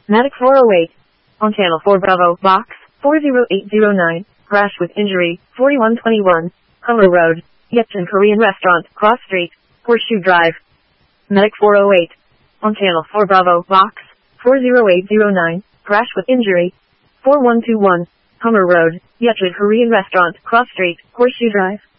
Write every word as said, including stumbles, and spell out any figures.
Medic four oh eight. On Channel four Bravo, Box four oh eight oh nine. Crash with injury, forty-one twenty-one. Hummer Road. Yetchin Korean Restaurant, Cross Street, Horseshoe Drive. Medic four oh eight. On Channel four Bravo, Box four oh eight oh nine. Crash with injury, four one two one. Hummer Road. Yetchin Korean Restaurant, Cross Street, Horseshoe Drive.